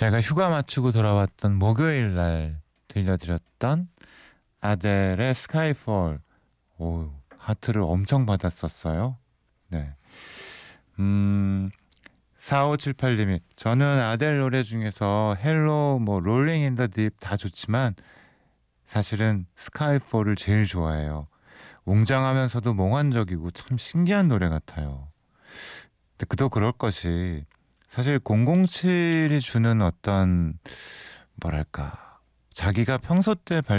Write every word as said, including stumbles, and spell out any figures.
제가 휴가 마치고 돌아왔던 목요일 날 들려드렸던 아델의 스카이폴. 오, 하트를 엄청 받았었어요. 네. 음, 사오칠팔님이 저는 아델 노래 중에서 헬로, 뭐 롤링 인 더 딥 다 좋지만 사실은 스카이폴을 제일 좋아해요. 웅장하면서도 몽환적이고 참 신기한 노래 같아요. 근데 그도 그럴 것이 사실 공공칠이 주는 어떤 뭐랄까 자기가 평소 때